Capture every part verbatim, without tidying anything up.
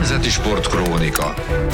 Nemzeti Sportkrónika.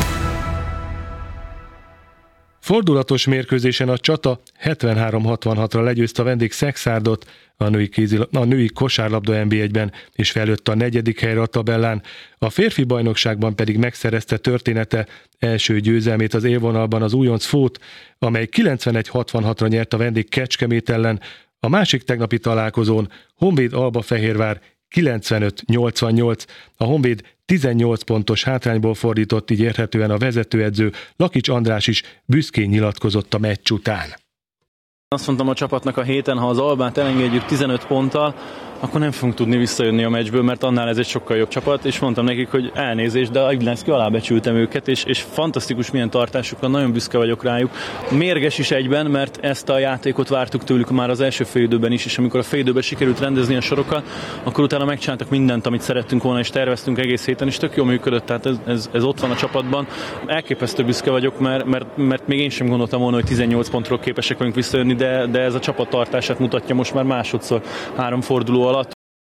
Fordulatos mérkőzésen a Csata hetvenhárom hatvanhatra legyőzte a vendég Szexárdot a női, kézil, a női kosárlabda en bé egyben, és felőtt a negyedik helyre a tabellán. A férfi bajnokságban pedig megszerezte története első győzelmét az élvonalban az újonc Fót, amely kilencvenegy hatvanhatra nyert a vendég Kecskemét ellen. A másik tegnapi találkozón Honvéd Albafehérvár kilencvenöt nyolcvannyolc. A Honvéd tizennyolc pontos hátrányból fordított, így érthetően a vezetőedző Lakics András is büszkén nyilatkozott a meccs után. Azt mondtam a csapatnak a héten, ha az Albát elengedjük tizenöt ponttal, akkor nem fogunk tudni visszajönni a meccsből, mert annál ez egy sokkal jobb csapat, és mondtam nekik, hogy elnézést, de Agyilenszki alábecsültem őket, és, és fantasztikus milyen tartásuk van, nagyon büszke vagyok rájuk. Mérges is egyben, mert ezt a játékot vártuk tőlük már az első félidőben is, és amikor a félidőben sikerült rendezni a sorokat, akkor utána megcsináltak mindent, amit szerettünk volna, és terveztünk egész héten, és tök jól működött, tehát ez, ez, ez ott van a csapatban. Elképesztő büszke vagyok, mert, mert, mert még én sem gondoltam volna, hogy tizennyolc pontról képesek vagyunk visszajönni, de, de ez a csapat tartását mutatja most már másodszor három forduló alatt.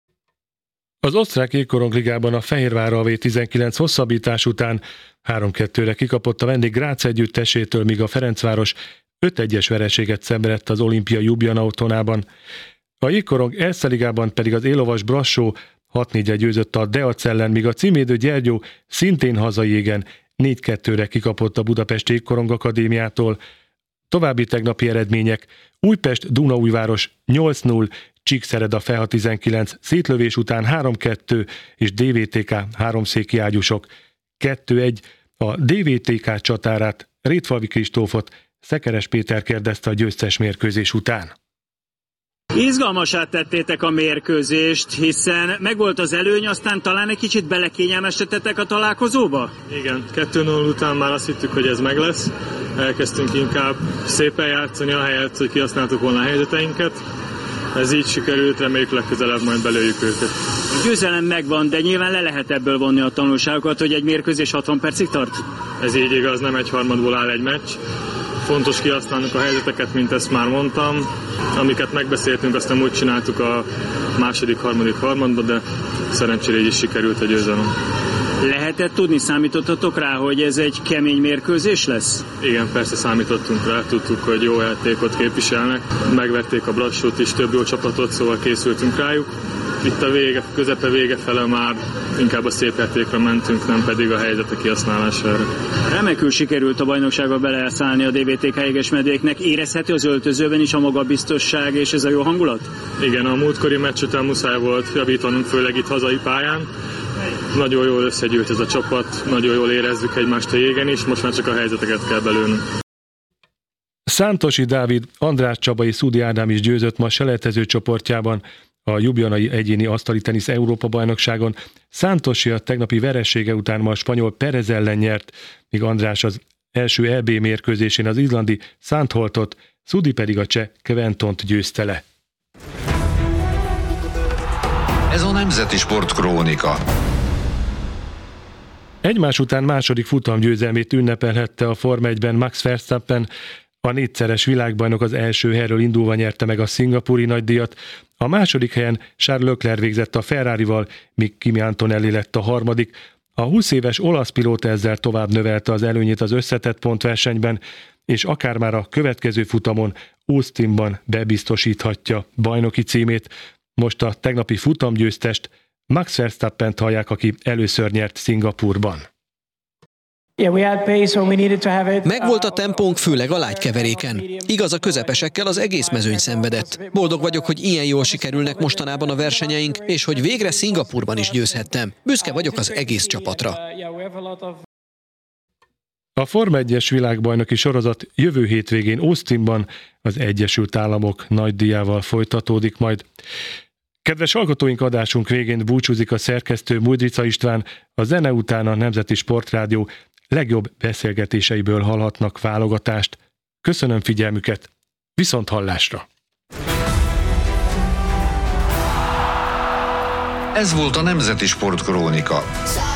Az osztrák jégkorongligában a Fehérvár vé tizenkilenc hosszabbítás után három kettőre kikapott a vendég Grác együttesétől, míg a Ferencváros öt egyes vereséget szenvedett az Olimpia Ljubljana otthonában. A jégkorong Erste Ligában pedig az élovas Brassó hat négyre győzött a Deac ellen, míg a címvédő Gyergyó szintén hazai jégen négy kettőre kikapott a Budapesti Jégkorong Akadémiától. További tegnapi eredmények: Újpest Dunaújváros nyolc null, Csíkszereda Feha tizenkilenc, szétlövés után három kettő és dé vé té ká háromszéki ágyúsok kettő egy. A dé vé té ká csatárát, Rétfalvi Kristófot Szekeres Péter kérdezte a győztes mérkőzés után. Izgalmasát tettétek a mérkőzést, hiszen megvolt az előny, aztán talán egy kicsit belekényelmesedtetek a találkozóba? Igen, kettő null után már azt hittük, hogy ez meg lesz. Elkezdtünk inkább szépen játszani, ahelyett, hogy kihasználtuk volna a helyzeteinket. Ez így sikerült, reméljük legközelebb majd belőjük őket. A győzelem megvan, de nyilván le lehet ebből vonni a tanulságokat, hogy egy mérkőzés hatvan percig tart? Ez így igaz, nem egy harmadból áll egy meccs. Fontos kihasználnunk a helyzeteket, mint ezt már mondtam. Amiket megbeszéltünk, azt nem úgy csináltuk a második, harmadik harmadban, de szerencsére így is sikerült a győzelem. Lehetett tudni, számítottatok rá, hogy ez egy kemény mérkőzés lesz? Igen, persze számítottunk rá, tudtuk, hogy jó játékot képviselnek. Megverték a Brassót is, több jó csapatot, szóval készültünk rájuk. Itt a vége, közepe vége fele már inkább a szép játékra mentünk, nem pedig a helyzetek kihasználására. Remekül sikerült a bajnokságba beleszállni a dé vé té ká jegesmedvéknek. Érezhető az öltözőben is a magabiztosság és ez a jó hangulat? Igen, a múltkori meccs után muszáj volt javítanunk, főleg itt hazai pályán. Nagyon jól összegyűlt ez a csapat, nagyon jól érezzük egymást a jégen is, most már csak a helyzeteket kell belőnünk. Szántosi Dávid, András Csaba és Szúdi Ádám is győzött ma selejtező csoportjában a ljubljanai egyéni asztali tenisz Európa-bajnokságon. Szántosi a tegnapi veresége után ma a spanyol Perez ellen nyert, míg András az első é bé mérkőzésén az izlandi Sandholtot, Szúdi pedig a cseh Kventont győzte le. Ez a Nemzeti Sportkrónika. Egymás után második futamgyőzelmét ünnepelhette a Forma egyben Max Verstappen. A négyszeres világbajnok az első helyről indulva nyerte meg a szingapúri nagydíjat. A második helyen Charles Leclerc végzett a Ferrarival, míg Kimi Antonelli lett a harmadik. A húsz éves olasz pilóta ezzel tovább növelte az előnyét az összetett pontversenyben, és akár már a következő futamon Austinban bebiztosíthatja bajnoki címét. Most a tegnapi futamgyőztest, Max Verstappent hallják, aki először nyert Szingapúrban. Megvolt a tempónk, főleg a lágykeveréken. Igaz, a közepesekkel az egész mezőny szenvedett. Boldog vagyok, hogy ilyen jól sikerülnek mostanában a versenyeink, és hogy végre Szingapúrban is győzhettem. Büszke vagyok az egész csapatra. A Forma egyes világbajnoki sorozat jövő hétvégén Austinban az Egyesült Államok nagydíjával folytatódik majd. Kedves hallgatóink, adásunk végén búcsúzik a szerkesztő Mudrica István, a zene után a Nemzeti Sportrádió legjobb beszélgetéseiből hallhatnak válogatást. Köszönöm figyelmüket, viszont hallásra! Ez volt a Nemzeti Sportkrónika.